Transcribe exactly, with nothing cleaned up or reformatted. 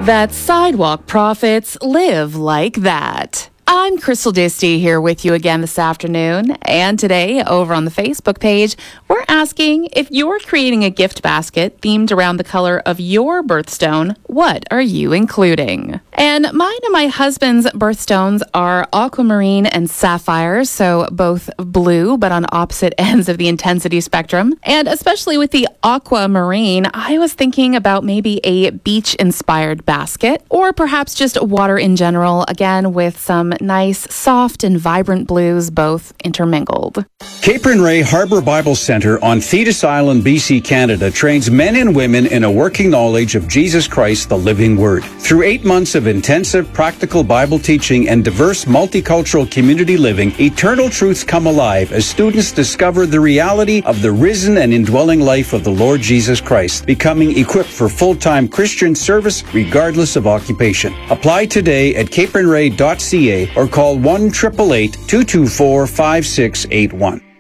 that sidewalk prophets live like that. I'm Crystal Disty here with you again this afternoon, and today over on the Facebook page, we're asking if you're creating a gift basket themed around the color of your birthstone, what are you including? And mine and my husband's birthstones are aquamarine and sapphire, so both blue but on opposite ends of the intensity spectrum. And especially with the aquamarine, I was thinking about maybe a beach-inspired basket, or perhaps just water in general, again with some nice, soft, and vibrant blues, both intermingled. Capron Ray Harbor Bible Center on Thetis Island, B C, Canada, trains men and women in a working knowledge of Jesus Christ, the living Word. Through eight months of intensive, practical Bible teaching and diverse multicultural community living, eternal truths come alive as students discover the reality of the risen and indwelling life of the Lord Jesus Christ, becoming equipped for full-time Christian service regardless of occupation. Apply today at capron ray dot c a or call one eight eight eight, two two four, five six eight one.